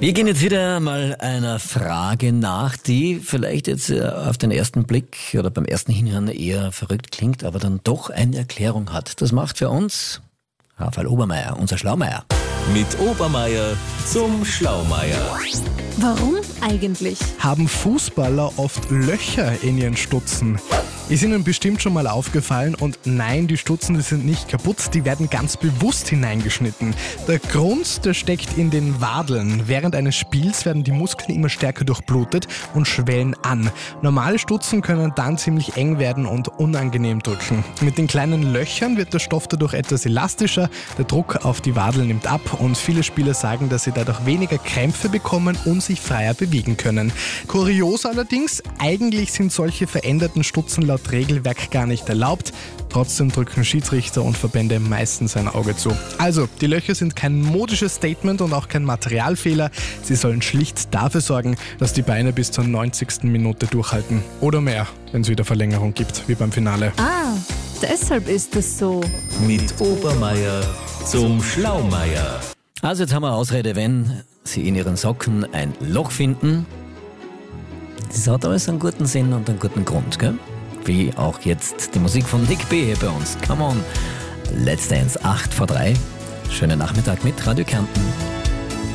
Wir gehen jetzt wieder mal einer Frage nach, die vielleicht jetzt auf den ersten Blick oder beim ersten Hinhören eher verrückt klingt, aber dann doch eine Erklärung hat. Das macht für uns Raphael Obermeier, unser Schlaumeier. Mit Obermeier zum Schlaumeier. Warum eigentlich? Haben Fußballer oft Löcher in ihren Stutzen? Ist Ihnen bestimmt schon mal aufgefallen, und nein, die Stutzen, die sind nicht kaputt, die werden ganz bewusst hineingeschnitten. Der Grund, der steckt in den Wadeln. Während eines Spiels werden die Muskeln immer stärker durchblutet und schwellen an. Normale Stutzen können dann ziemlich eng werden und unangenehm drücken. Mit den kleinen Löchern wird der Stoff dadurch etwas elastischer, der Druck auf die Wadel nimmt ab und viele Spieler sagen, dass sie dadurch weniger Krämpfe bekommen und sich freier bewegen können. Kurios allerdings, eigentlich sind solche veränderten Stutzen laut Regelwerk gar nicht erlaubt. Trotzdem drücken Schiedsrichter und Verbände meistens ein Auge zu. Also, die Löcher sind kein modisches Statement und auch kein Materialfehler. Sie sollen schlicht dafür sorgen, dass die Beine bis zur 90. Minute durchhalten. Oder mehr, wenn es wieder Verlängerung gibt, wie beim Finale. Ah, deshalb ist es so. Mit Obermeier zum Schlaumeier. Also jetzt haben wir Ausrede, wenn Sie in Ihren Socken ein Loch finden. Das hat alles einen guten Sinn und einen guten Grund, gell? Wie auch jetzt die Musik von Nick B. hier bei uns. Come on, Let's Dance, 2:08. Schönen Nachmittag mit Radio Kärnten.